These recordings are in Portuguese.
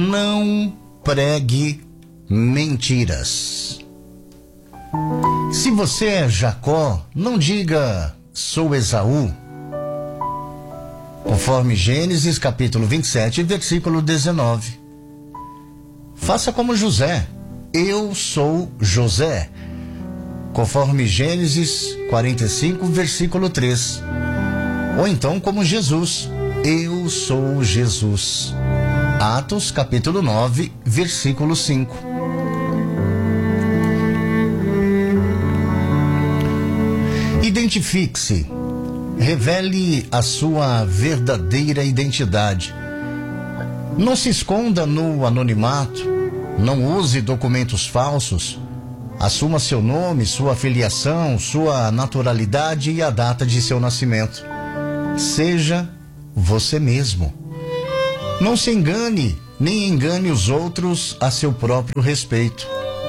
não pregue mentiras. Se você é Jacó, não diga sou Esaú. Conforme Gênesis capítulo 27, versículo 19. Faça como José, eu sou José. Conforme Gênesis 45, versículo 3. Ou então como Jesus, eu sou Jesus. Atos capítulo 9, versículo 5. Identifique-se. Revele a sua verdadeira identidade. Não se esconda no anonimato. Não use documentos falsos. Assuma seu nome, sua filiação, sua naturalidade e a data de seu nascimento. Seja você mesmo. Não se engane, nem engane os outros a seu próprio respeito.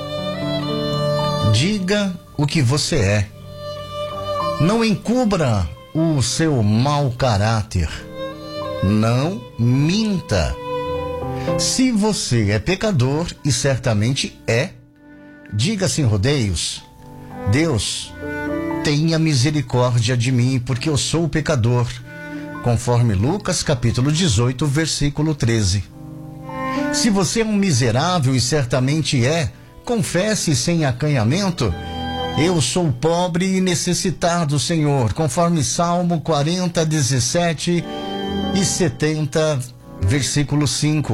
Diga o que você é. Não encubra o seu mau caráter. Não minta. Se você é pecador, e certamente é, diga sem rodeios: Deus, tenha misericórdia de mim, porque eu sou pecador. Conforme Lucas capítulo 18, versículo 13. Se você é um miserável, e certamente é, confesse sem acanhamento: eu sou pobre e necessitado, Senhor, conforme Salmo 40, 17 e 70, versículo 5.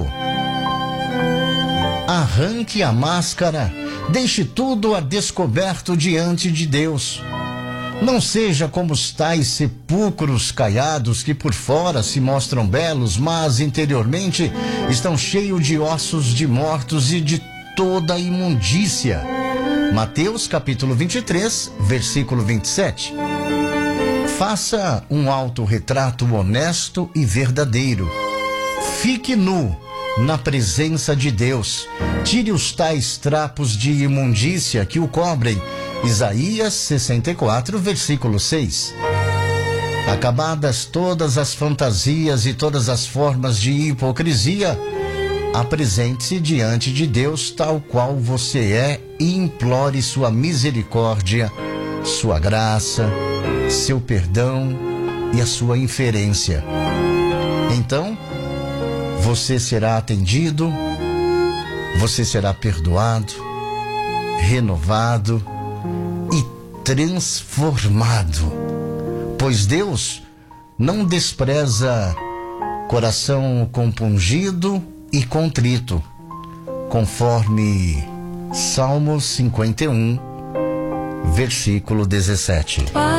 Arranque a máscara, deixe tudo a descoberto diante de Deus. Não seja como os tais sepulcros caiados que por fora se mostram belos, mas interiormente estão cheios de ossos de mortos e de toda imundícia. Mateus capítulo 23, versículo 27. Faça um autorretrato honesto e verdadeiro. Fique nu na presença de Deus. Tire os tais trapos de imundícia que o cobrem. Isaías 64, versículo 6. Acabadas todas as fantasias e todas as formas de hipocrisia, apresente-se diante de Deus tal qual você é e implore sua misericórdia, sua graça, seu perdão e a sua inferência. Então, você será atendido, você será perdoado, renovado e transformado, pois Deus não despreza coração compungido e contrito, conforme Salmo 51, versículo 17.